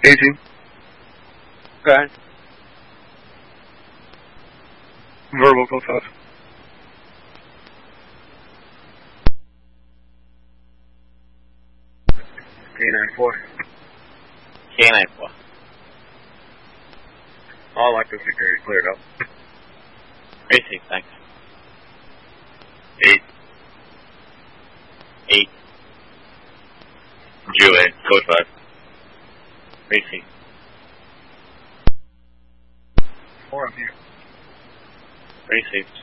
18. Okay. Verbal code 5. K94. K94. All active security cleared up. Received, thanks. 8. 8. Juliet, code 5. Received. 4 of you. Received.